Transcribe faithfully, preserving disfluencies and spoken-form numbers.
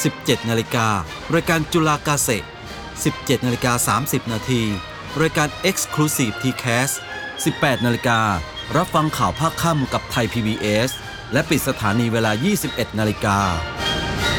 สิบเจ็ดนาฬิการายการจุฬากาเซ สิบเจ็ดนาฬิกาสามสิบนาทีรายการ Exclusive ที แคส สิบแปดนาฬิการั บฟังข่าวภาคค่ำกับไทย พี บี เอส และปิดสถานีเวลา ยี่สิบเอ็ดนาฬิกา